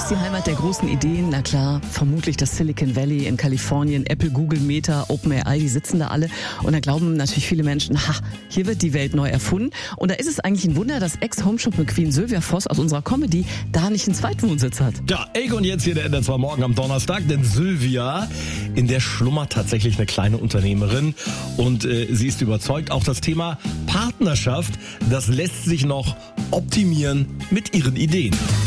ist die Heimat der großen Ideen? Na klar, vermutlich das Silicon Valley in Kalifornien, Apple, Google, Meta, OpenAI, die sitzen da alle. Und da glauben natürlich viele Menschen, hier wird die Welt neu erfunden. Und da ist es eigentlich ein Wunder, dass Ex-Homeshop-Queen Sylvia Voss aus unserer Comedy da nicht einen Zweitwohnsitz hat. Ja, und jetzt hier der NDR2 Morgen am Donnerstag, denn Sylvia, in der schlummert tatsächlich eine kleine Unternehmerin und sie ist überzeugt, auch das Thema Partnerschaft, das lässt sich noch optimieren mit ihren Ideen.